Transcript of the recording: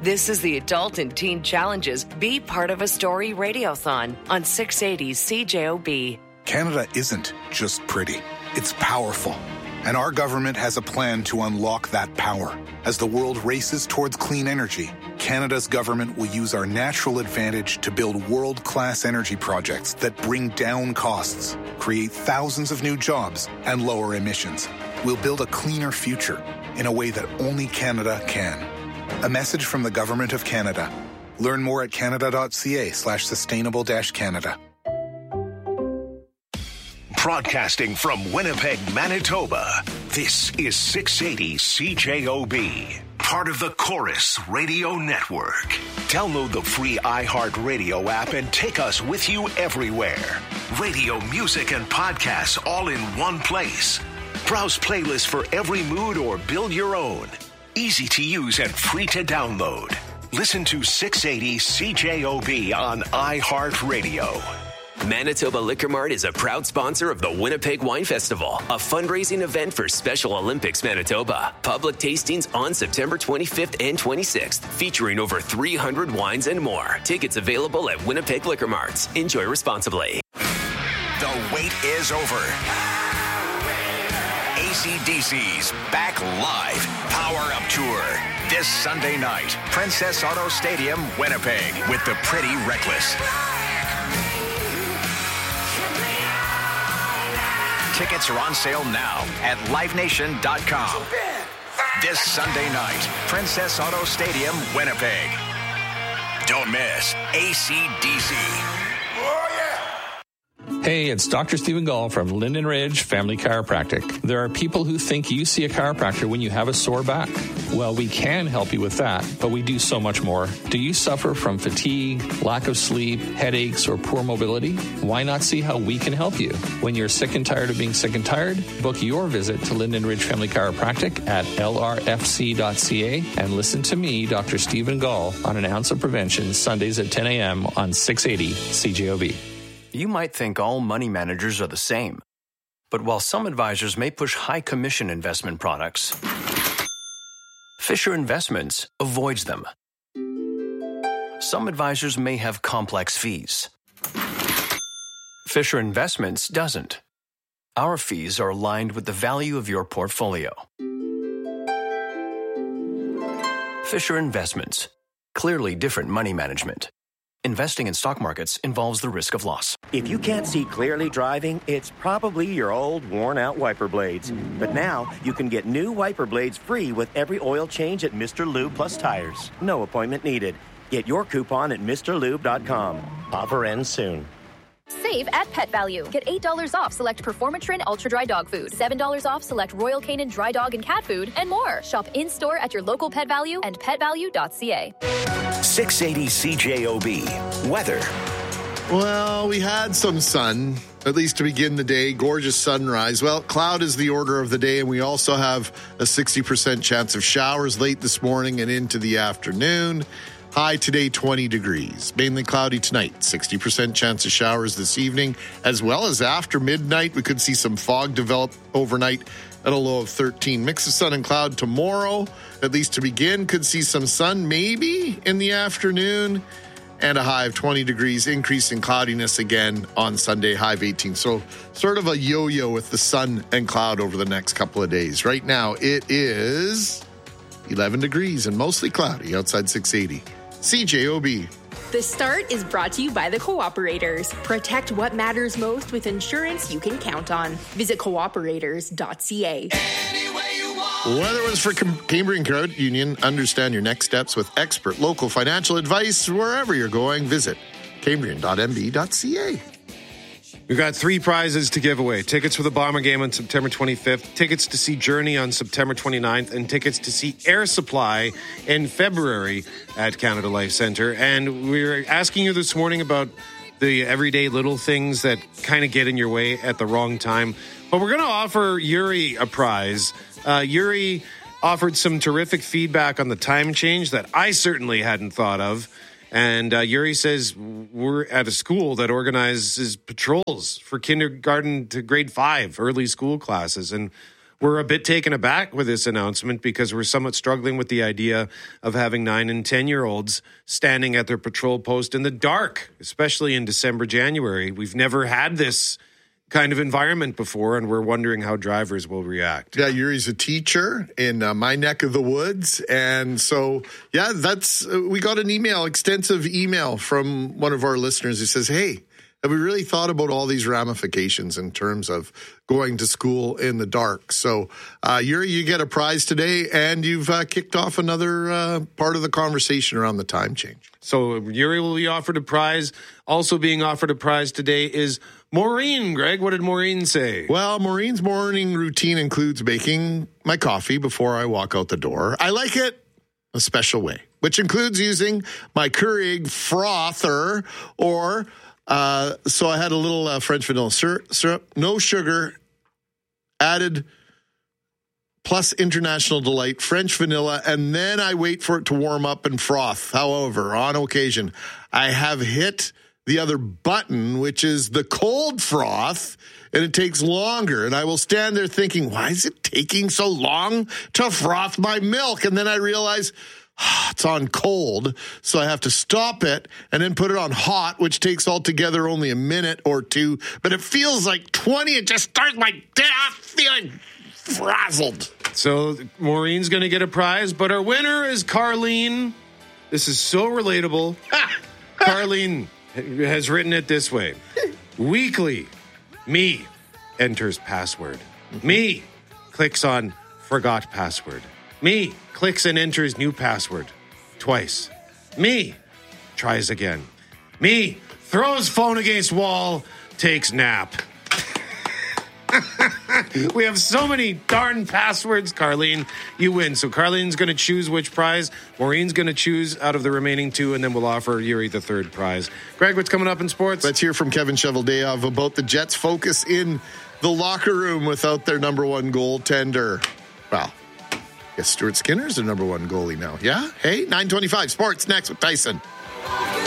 This is the Adult and Teen Challenges Be Part of a Story Radiothon on 680 CJOB. Canada isn't just pretty, it's powerful. And our government has a plan to unlock that power. As the world races towards clean energy, Canada's government will use our natural advantage to build world-class energy projects that bring down costs, create thousands of new jobs, and lower emissions. We'll build a cleaner future in a way that only Canada can. A message from the Government of Canada. Learn more at canada.ca/sustainable-Canada. Broadcasting from Winnipeg, Manitoba, this is 680 CJOB, part of the Chorus Radio Network. Download the free iHeartRadio app and take us with you everywhere. Radio, music, and podcasts all in one place. Browse playlists for every mood or build your own. Easy to use and free to download. Listen to 680 CJOB on iHeartRadio. Manitoba Liquor Mart is a proud sponsor of the Winnipeg Wine Festival, a fundraising event for Special Olympics Manitoba. Public tastings on September 25th and 26th, featuring over 300 wines and more. Tickets available at Winnipeg Liquor Marts. Enjoy responsibly. The wait is over. AC/DC's back live Power Up Tour this Sunday night. Princess Auto Stadium, Winnipeg, with the Pretty Reckless. Tickets are on sale now at livenation.com. This Sunday night, Princess Auto Stadium, Winnipeg. Don't miss AC/DC. Hey, it's Dr. Stephen Gall from Linden Ridge Family Chiropractic. There are people who think you see a chiropractor when you have a sore back. Well, we can help you with that, but we do so much more. Do you suffer from fatigue, lack of sleep, headaches, or poor mobility? Why not see how we can help you? When you're sick and tired of being sick and tired, book your visit to Linden Ridge Family Chiropractic at lrfc.ca and listen to me, Dr. Stephen Gall, on An Ounce of Prevention, Sundays at 10 a.m. on 680 CJOB. You might think all money managers are the same. But while some advisors may push high commission investment products, Fisher Investments avoids them. Some advisors may have complex fees. Fisher Investments doesn't. Our fees are aligned with the value of your portfolio. Fisher Investments. Clearly different money management. Investing in stock markets involves the risk of loss. If you can't see clearly driving, it's probably your old, worn-out wiper blades. But now, you can get new wiper blades free with every oil change at Mr. Lube Plus Tires. No appointment needed. Get your coupon at MrLube.com. Offer ends soon. Save at Pet Value. Get $8 off select Performatrin Ultra Dry Dog Food, $7 off select Royal Canin Dry Dog and Cat Food, and more. Shop in-store at your local Pet Value and petvalue.ca. 680 CJOB. Weather. Well, we had some sun, at least to begin the day. Gorgeous sunrise. Well, cloud is the order of the day, and we also have a 60% chance of showers late this morning and into the afternoon. High today, 20 degrees. Mainly cloudy tonight. 60% chance of showers this evening. As well as after midnight, we could see some fog develop overnight at a low of 13. Mix of sun and cloud tomorrow, at least to begin. Could see some sun maybe in the afternoon. And a high of 20 degrees. Increase in cloudiness again on Sunday, high of 18. So sort of a yo-yo with the sun and cloud over the next couple of days. Right now, it is 11 degrees and mostly cloudy outside 680. CJOB. The Start is brought to you by the Cooperators. Protect what matters most with insurance you can count on. Visit cooperators.ca. Weather was for Cambrian Credit Union. Understand your next steps with expert local financial advice wherever you're going. Visit cambrian.mb.ca. We've got 3 prizes to give away. Tickets for the Bomber game on September 25th, tickets to see Journey on September 29th, and tickets to see Air Supply in February at Canada Life Centre. And we're asking you this morning about the everyday little things that kind of get in your way at the wrong time. But we're going to offer Yuri a prize. Yuri offered some terrific feedback on the time change that I certainly hadn't thought of. And Yuri says we're at a school that organizes patrols for kindergarten to grade 5 early school classes. And we're a bit taken aback with this announcement because we're somewhat struggling with the idea of having 9 and 10-year-olds standing at their patrol post in the dark, especially in December, January. We've never had this kind of environment before, and we're wondering how drivers will react. Yeah, Yuri's a teacher in my neck of the woods. And so, yeah, we got an extensive email from one of our listeners who says, hey, have we really thought about all these ramifications in terms of going to school in the dark? So, Yuri, you get a prize today, and you've kicked off another part of the conversation around the time change. So Yuri will be offered a prize. Also being offered a prize today is Maureen. Greg, what did Maureen say? Well, Maureen's morning routine includes making my coffee before I walk out the door. I like it a special way, which includes using my Keurig frother or... so I had a little French vanilla syrup, no sugar, added plus International Delight, French vanilla, and then I wait for it to warm up and froth. However, on occasion, I have hit the other button, which is the cold froth, and it takes longer. And I will stand there thinking, why is it taking so long to froth my milk? And then I realize... it's on cold, so I have to stop it and then put it on hot, which takes altogether only a minute or two. But it feels like 20. It just starts my day off feeling frazzled. So Maureen's going to get a prize, but our winner is Carlene. This is so relatable. Carlene has written it this way. Weekly, me enters password. Me clicks on forgot password. Me clicks and enters new password twice. Me tries again. Me throws phone against wall, takes nap. We have so many darn passwords, Carlene. You win. So Carlene's going to choose which prize. Maureen's going to choose out of the remaining two, and then we'll offer Yuri the third prize. Greg, what's coming up in sports? Let's hear from Kevin Cheveldayoff about the Jets' focus in the locker room without their number one goaltender. Well, I guess Stuart Skinner's the number one goalie now. Yeah? Hey, 9:25 Sports next with Tyson.